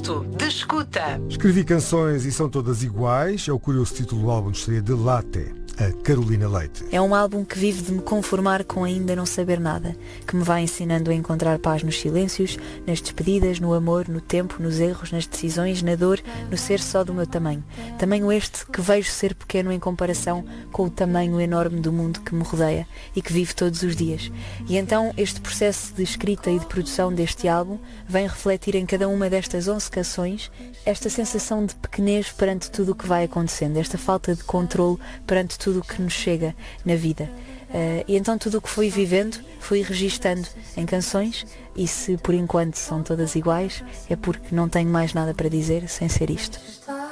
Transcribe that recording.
atento, de escuta. Escrevi canções e são todas iguais. É o curioso título do álbum de estreia de Latte, a Carolina Leite. É um álbum que vive de me conformar com ainda não saber nada, que me vai ensinando a encontrar paz nos silêncios, nas despedidas, no amor, no tempo, nos erros, nas decisões, na dor, no ser só do meu tamanho. Tamanho este que vejo ser pequeno em comparação com o tamanho enorme do mundo que me rodeia e que vivo todos os dias. E então este processo de escrita e de produção deste álbum vem refletir em cada uma destas 11 canções esta sensação de pequenez perante tudo o que vai acontecendo, esta falta de controle perante tudo o que nos chega na vida. E então tudo o que fui vivendo, fui registando em canções, e se por enquanto são todas iguais, é porque não tenho mais nada para dizer sem ser isto.